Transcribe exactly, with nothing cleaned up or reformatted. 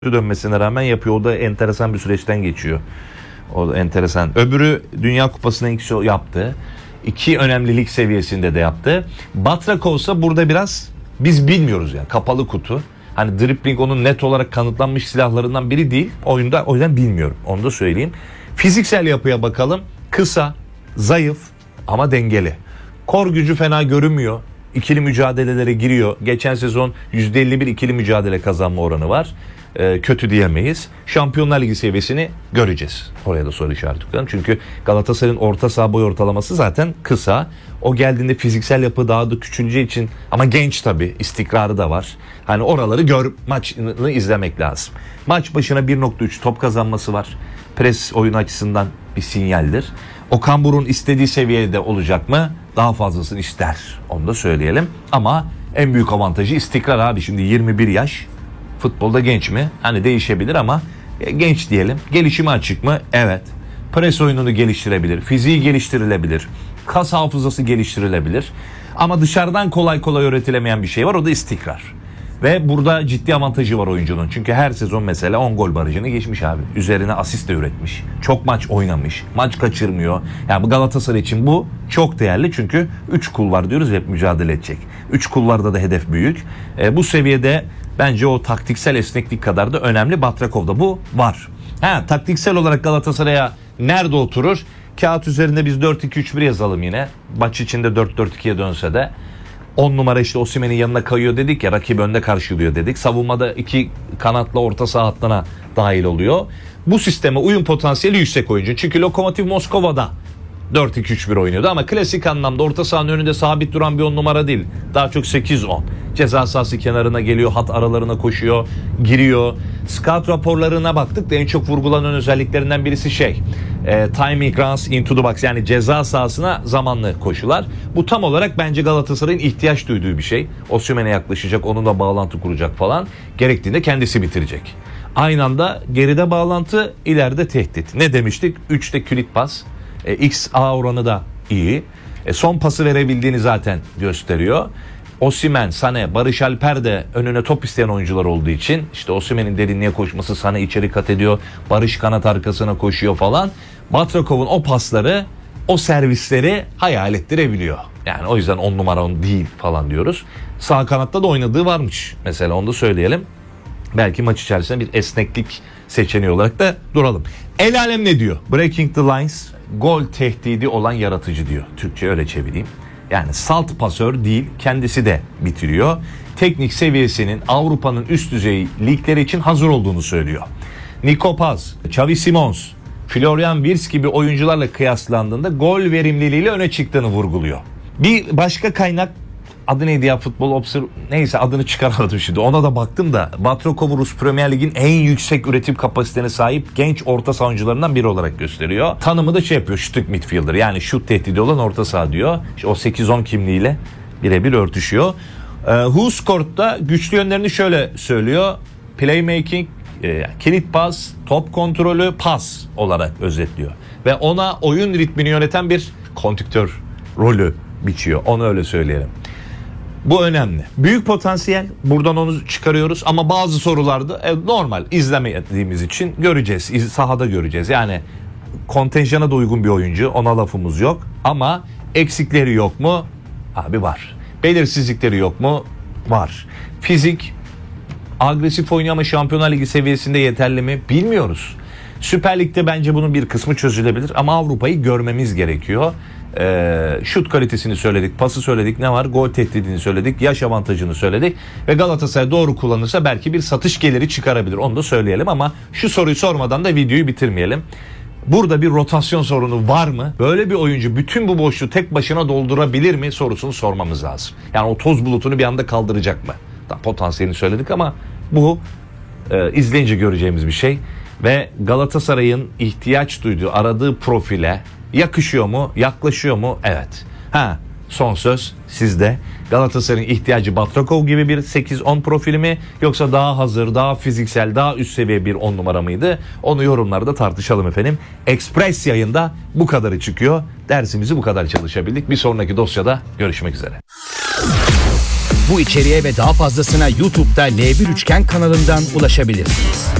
dönmesine rağmen yapıyor. O da enteresan bir süreçten geçiyor. O da enteresan. Öbürü Dünya Kupası'nın ikisi yaptı. İki önemli lig seviyesinde de yaptı. Batrakov ise burada biraz biz bilmiyoruz yani. Kapalı kutu. Hani dribbling onun net olarak kanıtlanmış silahlarından biri değil. Oyunda o yüzden bilmiyorum. Onu da söyleyeyim. Fiziksel yapıya bakalım. Kısa, zayıf ama dengeli. Kor gücü fena görünmüyor. İkili mücadelelere giriyor. Geçen sezon yüzde elli bir ikili mücadele kazanma oranı var. Ee, kötü diyemeyiz. Şampiyonlar Ligi seviyesini göreceğiz. Oraya da soru işareti koyalım. Çünkü Galatasaray'ın orta saha boy ortalaması zaten kısa. O geldiğinde fiziksel yapı daha da küçüleceği için, ama genç tabii, istikrarı da var. Hani oraları gör, maçını izlemek lazım. Maç başına bir nokta üç top kazanması var. Pres oyun açısından bir sinyaldir. Okan Buruk'un istediği seviyede olacak mı? Daha fazlasını ister. Onu da söyleyelim. Ama en büyük avantajı istikrar abi. Şimdi yirmi bir yaş. Futbolda genç mi? Hani değişebilir ama genç diyelim. Gelişime açık mı? Evet. Pres oyununu geliştirebilir. Fiziği geliştirilebilir. Kas hafızası geliştirilebilir. Ama dışarıdan kolay kolay öğretilemeyen bir şey var. O da istikrar. Ve burada ciddi avantajı var oyuncunun. Çünkü her sezon mesela on gol barajını geçmiş abi. Üzerine asist de üretmiş. Çok maç oynamış. Maç kaçırmıyor. Yani bu Galatasaray için bu çok değerli. Çünkü üç kul var diyoruz, hep mücadele edecek. üç kullarda da hedef büyük. E, bu seviyede bence o taktiksel esneklik kadar da önemli. Batrakov'da bu var. Ha, taktiksel olarak Galatasaray'a nerede oturur? Kağıt üzerinde biz dört iki üç bir yazalım yine. Maç içinde dört dört ikiye dönse de. on numara işte Osimhen'in yanına kayıyor dedik ya, rakip önde karşılıyor dedik. Savunmada iki kanatla orta saha hattına dahil oluyor. Bu sisteme uyum potansiyeli yüksek oyuncu. Çünkü Lokomotiv Moskova'da dört iki üç bir oynuyordu ama klasik anlamda orta sahanın önünde sabit duran bir on numara değil. Daha çok sekiz on. Ceza sahası kenarına geliyor, hat aralarına koşuyor, giriyor. Scout raporlarına baktık da en çok vurgulanan özelliklerinden birisi şey. E, timing runs into the box, yani ceza sahasına zamanlı koşular. Bu tam olarak bence Galatasaray'ın ihtiyaç duyduğu bir şey. Osimhen'e yaklaşacak, onunla bağlantı kuracak falan. Gerektiğinde kendisi bitirecek. Aynı anda geride bağlantı, ileride tehdit. Ne demiştik? üçte kilit pas. E, X A oranı da iyi. E, son pası verebildiğini zaten gösteriyor. Osimhen, Sané, Barış Alper de önüne top isteyen oyuncular olduğu için işte Osimhen'in derinliğe koşması, Sané içeri kat ediyor. Barış kanat arkasına koşuyor falan. Batrakov'un o pasları, o servisleri hayal ettirebiliyor. Yani o yüzden on numara on değil falan diyoruz. Sağ kanatta da oynadığı varmış. Mesela onu da söyleyelim. Belki maç içerisinde bir esneklik seçeneği olarak da duralım. El alem ne diyor? Breaking the lines, gol tehdidi olan yaratıcı diyor. Türkçe öyle çevireyim. Yani salt pasör değil, kendisi de bitiriyor. Teknik seviyesinin Avrupa'nın üst düzey ligleri için hazır olduğunu söylüyor. Nico Paz, Xavi Simons, Florian Wirtz gibi oyuncularla kıyaslandığında gol verimliliğiyle öne çıktığını vurguluyor. Bir başka kaynak, adı neydi ya, futbol observ... Neyse adını çıkaramadım şimdi. Ona da baktım da Batrakov Rus Premier Lig'in en yüksek üretim kapasitesine sahip genç orta saha oyuncularından biri olarak gösteriyor. Tanımı da şey yapıyor, şut midfielder, yani şut tehdidi olan orta saha diyor. İşte o sekiz on kimliğiyle birebir örtüşüyor. Ee, Who Scored'da güçlü yönlerini şöyle söylüyor. Playmaking, e, kilit pas, top kontrolü, pas olarak özetliyor. Ve ona oyun ritmini yöneten bir konduktör rolü biçiyor. Onu öyle söyleyelim. Bu önemli. Büyük potansiyel. Buradan onu çıkarıyoruz. Ama bazı sorularda e, normal izlemediğimiz için göreceğiz. İz, sahada göreceğiz. Yani kontenjana da uygun bir oyuncu. Ona lafımız yok. Ama eksikleri yok mu? Abi var. Belirsizlikleri yok mu? Var. Fizik agresif oynuyor ama Şampiyonlar Ligi seviyesinde yeterli mi? Bilmiyoruz. Süper Lig'de bence bunun bir kısmı çözülebilir. Ama Avrupa'yı görmemiz gerekiyor. Ee, şut kalitesini söyledik, pası söyledik, ne var? Gol tehdidini söyledik, yaş avantajını söyledik ve Galatasaray doğru kullanırsa belki bir satış geliri çıkarabilir. Onu da söyleyelim ama şu soruyu sormadan da videoyu bitirmeyelim. Burada bir rotasyon sorunu var mı? Böyle bir oyuncu bütün bu boşluğu tek başına doldurabilir mi sorusunu sormamız lazım. Yani o toz bulutunu bir anda kaldıracak mı? Daha potansiyelini söyledik ama bu e, izleyince göreceğimiz bir şey ve Galatasaray'ın ihtiyaç duyduğu, aradığı profile yakışıyor mu? Yaklaşıyor mu? Evet. Ha, son söz sizde. Galatasaray'ın ihtiyacı Batrakov gibi bir sekiz on profili mi? Yoksa daha hazır, daha fiziksel, daha üst seviye bir on numara mıydı? Onu yorumlarda tartışalım efendim. Express yayında bu kadarı çıkıyor. Dersimizi bu kadar çalışabildik. Bir sonraki dosyada görüşmek üzere. Bu içeriğe ve daha fazlasına YouTube'da L bir Üçgen kanalından ulaşabilirsiniz.